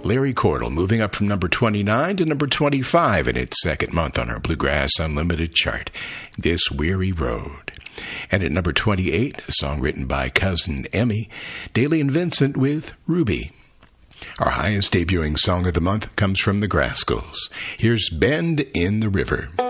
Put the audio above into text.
Larry Cordell moving up from number 29 to number 25 in its second month on our Bluegrass Unlimited chart, This Weary Road. And at number 28, a song written by Cousin Emmy, Dailey and Vincent with Ruby. Our highest debuting song of the month comes from the Grascals. Here's Bend in the River.